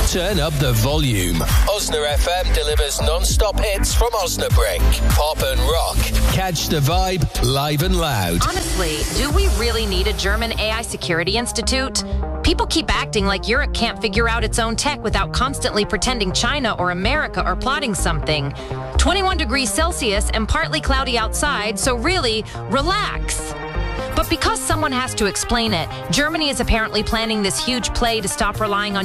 Turn up the volume. Osna FM delivers non-stop hits from Osnabrück. Pop and rock. Catch the vibe live and loud. Honestly, do we really need a German AI security institute? People keep acting like Europe can't figure out its own tech without constantly pretending China or America are plotting something. 21 degrees Celsius and partly cloudy outside, so really, relax. But because someone has to explain it, Germany is apparently planning this huge play to stop relying on